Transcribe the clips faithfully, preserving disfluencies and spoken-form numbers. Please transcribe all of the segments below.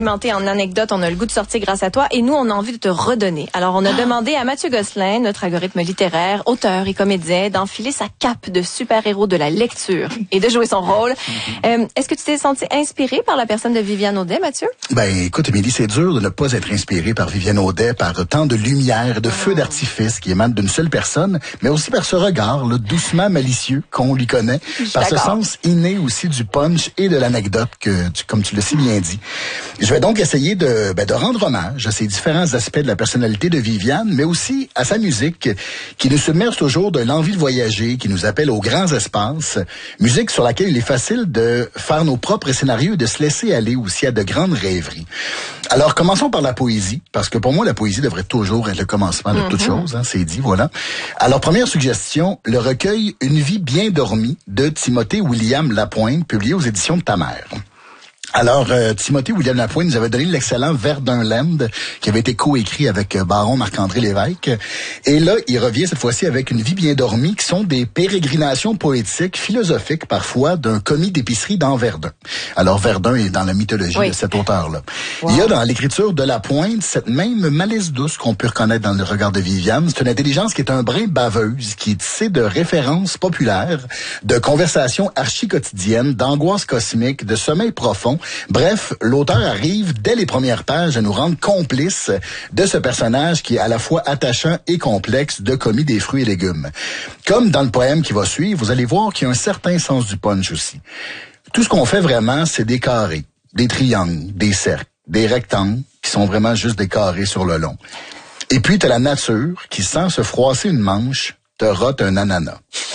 En anecdote, on a le goût de sortir grâce à toi et nous, on a envie de te redonner. Alors, on a demandé à Mathieu Gosselin, notre algorithme littéraire, auteur et comédien, d'enfiler sa cape de super-héros de la lecture et de jouer son rôle. Euh, est-ce que tu t'es senti inspiré par la personne de Viviane Audet, Mathieu? Ben, écoute, Émilie, c'est dur de ne pas être inspiré par Viviane Audet, par tant de lumière, de feux d'artifice qui émanent d'une seule personne, mais aussi par ce regard, le doucement malicieux qu'on lui connaît, par ce sens inné aussi du punch et de l'anecdote que, tu, comme tu l'as si bien dit. Je vais donc essayer de, ben, de rendre hommage à ces différents aspects de la personnalité de Viviane, mais aussi à sa musique, qui nous submerge toujours de l'envie de voyager, qui nous appelle aux grands espaces. Musique sur laquelle il est facile de faire nos propres scénarios et de se laisser aller aussi à de grandes rêveries. Alors, commençons par la poésie, parce que pour moi, la poésie devrait toujours être le commencement de mm-hmm. toute chose, hein, c'est dit, voilà. Alors, première suggestion, le recueil Une vie bien dormie de Timothée William Lapointe, publié aux éditions de Ta Mère. Alors, euh, Timothée William Lapointe nous avait donné l'excellent Verdun Land, qui avait été coécrit avec euh, baron Marc-André Lévesque. Et là, il revient cette fois-ci avec Une vie bien dormie, qui sont des pérégrinations poétiques, philosophiques parfois, d'un commis d'épicerie dans Verdun. Alors, Verdun est dans la mythologie oui. de cet auteur-là. Wow. Il y a dans l'écriture de Lapointe cette même malice douce qu'on peut reconnaître dans le regard de Viviane. C'est une intelligence qui est un brin baveuse, qui est tissée de références populaires, de conversations archi-quotidiennes, d'angoisses cosmiques, de sommeil profond. Bref, l'auteur arrive dès les premières pages à nous rendre complices de ce personnage qui est à la fois attachant et complexe de commis des fruits et légumes. Comme dans le poème qui va suivre, vous allez voir qu'il y a un certain sens du punch aussi. Tout ce qu'on fait vraiment, c'est des carrés, des triangles, des cercles, des rectangles qui sont vraiment juste des carrés sur le long. Et puis, t'as la nature qui, sans se froisser une manche, te rote un ananas.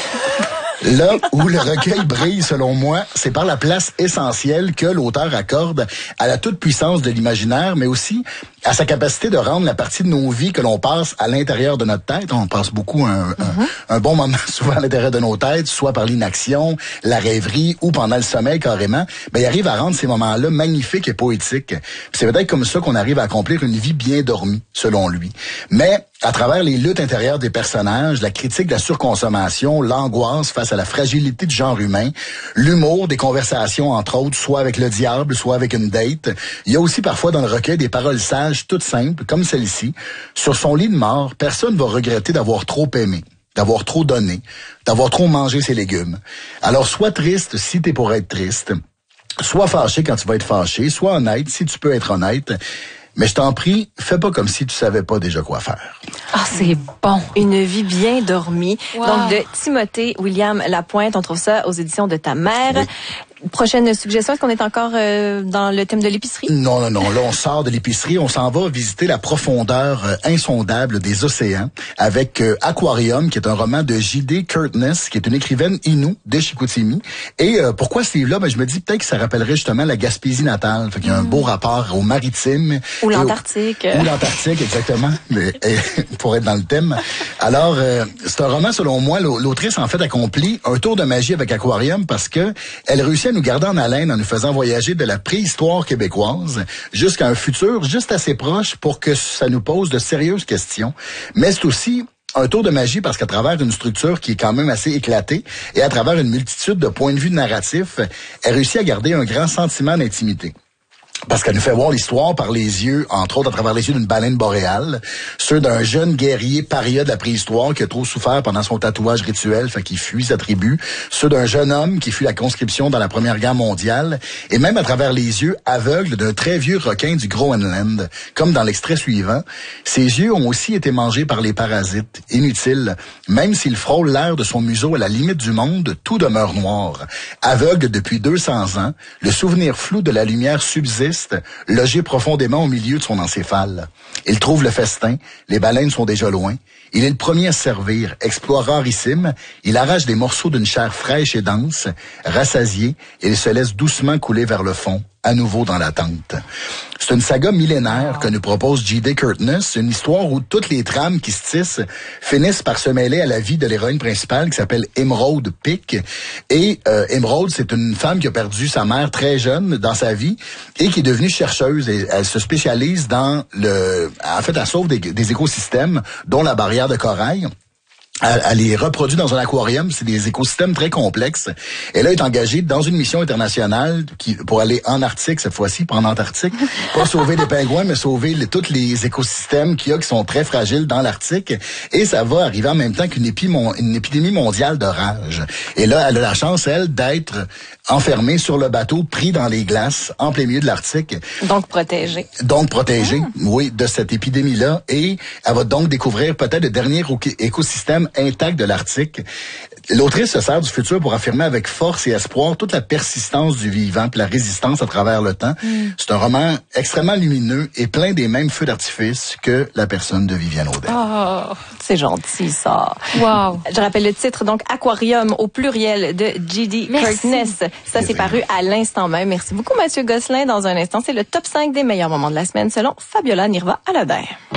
Là où le recueil brille, selon moi, c'est par la place essentielle que l'auteur accorde à la toute-puissance de l'imaginaire, mais aussi à sa capacité de rendre la partie de nos vies que l'on passe à l'intérieur de notre tête. On passe beaucoup un, mm-hmm. un, un bon moment souvent à l'intérieur de nos têtes, soit par l'inaction, la rêverie ou pendant le sommeil carrément. Ben, il arrive à rendre ces moments-là magnifiques et poétiques. Puis c'est peut-être comme ça qu'on arrive à accomplir une vie bien dormie, selon lui. Mais à travers les luttes intérieures des personnages, la critique de la surconsommation, l'angoisse face à la fragilité du genre humain, l'humour des conversations, entre autres, soit avec le diable, soit avec une date. Il y a aussi parfois dans le recueil des paroles sages toutes simples, comme celle-ci. Sur son lit de mort, personne va regretter d'avoir trop aimé, d'avoir trop donné, d'avoir trop mangé ses légumes. Alors, sois triste si t'es pour être triste. Sois fâché quand tu vas être fâché. Sois honnête si tu peux être honnête. Mais je t'en prie, fais pas comme si tu savais pas déjà quoi faire. Ah, c'est bon. Une vie bien dormie. Wow. Donc, de Timothée William Lapointe, on trouve ça aux éditions de Ta Mère. Oui. Prochaine suggestion, est-ce qu'on est encore euh, dans le thème de l'épicerie? Non, non, non. Là, on sort de l'épicerie. On s'en va visiter la profondeur euh, insondable des océans avec euh, Aquarium, qui est un roman de J D Curtness, qui est une écrivaine Innu de Chicoutimi. Et euh, pourquoi ce livre-là? Ben, je me dis peut-être que ça rappellerait justement la Gaspésie natale. Fait qu'il y a un mmh. beau rapport au maritime. Ou l'Antarctique. Au, ou l'Antarctique, exactement. Mais, et, pour être dans le thème. Alors, euh, c'est un roman, selon moi, l'autrice, en fait, accomplit un tour de magie avec Aquarium parce que elle réussit à nous garder en haleine en nous faisant voyager de la préhistoire québécoise jusqu'à un futur juste assez proche pour que ça nous pose de sérieuses questions. Mais c'est aussi un tour de magie parce qu'à travers une structure qui est quand même assez éclatée et à travers une multitude de points de vue narratifs, elle réussit à garder un grand sentiment d'intimité. Parce qu'elle nous fait voir l'histoire par les yeux, entre autres à travers les yeux d'une baleine boréale, ceux d'un jeune guerrier paria de la préhistoire qui a trop souffert pendant son tatouage rituel, fait qu'il fuit sa tribu, ceux d'un jeune homme qui fuit la conscription dans la Première Guerre mondiale, et même à travers les yeux aveugles d'un très vieux requin du Groenland, comme dans l'extrait suivant. Ses yeux ont aussi été mangés par les parasites, inutiles, même s'il frôle l'air de son museau à la limite du monde, tout demeure noir. Aveugle depuis deux cents ans, le souvenir flou de la lumière subsiste, logé profondément au milieu de son encéphale. Il trouve le festin, les baleines sont déjà loin. Il est le premier à se servir, exploit rarissime. Il arrache des morceaux d'une chair fraîche et dense. Rassasié, il se laisse doucement couler vers le fond, à nouveau dans l'attente. C'est une saga millénaire que nous propose J D Curtness, une histoire où toutes les trames qui se tissent finissent par se mêler à la vie de l'héroïne principale qui s'appelle Emeraude Pic. Et euh, Emeraude, c'est une femme qui a perdu sa mère très jeune dans sa vie et qui est devenue chercheuse. Et elle se spécialise dans le... En fait, elle sauve des, des écosystèmes, dont la barrière de corail. Elle, elle les reproduit dans un aquarium. C'est des écosystèmes très complexes. Elle est engagée dans une mission internationale qui, pour aller en Arctique cette fois-ci, pas en Antarctique. Pas sauver les pingouins, mais sauver les, tous les écosystèmes qu'il y a qui sont très fragiles dans l'Arctique. Et ça va arriver en même temps qu'une épi, une épidémie mondiale de rage. Et là, elle a la chance, elle, d'être enfermée sur le bateau, pris dans les glaces, en plein milieu de l'Arctique. Donc protégée. Donc protégée, ah. oui, de cette épidémie-là. Et elle va donc découvrir peut-être le dernier écosystème intact de l'Arctique. L'autrice se sert du futur pour affirmer avec force et espoir toute la persistance du vivant puis la résistance à travers le temps. Mm. C'est un roman extrêmement lumineux et plein des mêmes feux d'artifice que La personne de Viviane Audet. Oh, c'est gentil ça. Wow. Je rappelle le titre, donc Aquarium au pluriel de J D Kirkness. Ça s'est paru à l'instant même. Merci beaucoup Mathieu Gosselin. Dans un instant, c'est le top cinq des meilleurs moments de la semaine selon Fabiola Nirva Alader.